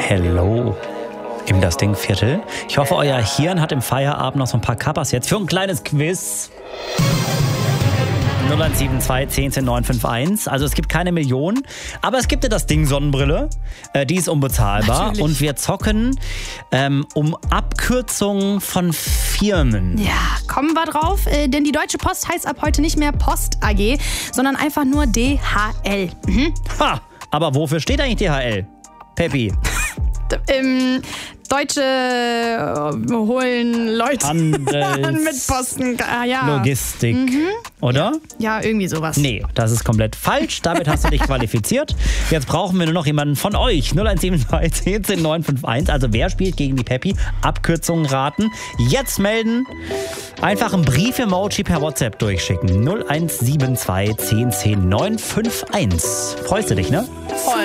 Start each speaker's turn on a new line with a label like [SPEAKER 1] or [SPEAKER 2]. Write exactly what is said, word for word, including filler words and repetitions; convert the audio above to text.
[SPEAKER 1] Hello im Das Ding Viertel. Ich hoffe, euer Hirn hat im Feierabend noch so ein paar Kappas jetzt für ein kleines Quiz. null eins sieben zwei, zehn, zehn, neun fünf eins. Also es gibt keine Millionen, aber es gibt ja das Ding Sonnenbrille. Äh, die ist unbezahlbar.
[SPEAKER 2] Natürlich.
[SPEAKER 1] Und wir zocken ähm, um Abkürzungen von Firmen.
[SPEAKER 2] Ja, kommen wir drauf, äh, denn die Deutsche Post heißt ab heute nicht mehr Post A G, sondern einfach nur D H L. Mhm.
[SPEAKER 1] Ha, aber wofür steht eigentlich D H L? Peppi.
[SPEAKER 2] D- ähm, Deutsche äh, holen Leute
[SPEAKER 1] Handels-
[SPEAKER 2] mit Posten. Ah, ja.
[SPEAKER 1] Logistik, oder?
[SPEAKER 2] Ja, irgendwie sowas.
[SPEAKER 1] Nee, das ist komplett falsch. Damit hast du dich qualifiziert. Jetzt brauchen wir nur noch jemanden von euch. null eins sieben zwei, zehn, zehn, neun fünf eins. Also wer spielt gegen die Peppi? Abkürzungen raten. Jetzt melden. Einfach einen Brief-Emoji per WhatsApp durchschicken. null eins sieben zwei, zehn, zehn, neun fünf eins. Freust du dich, ne?
[SPEAKER 2] Voll.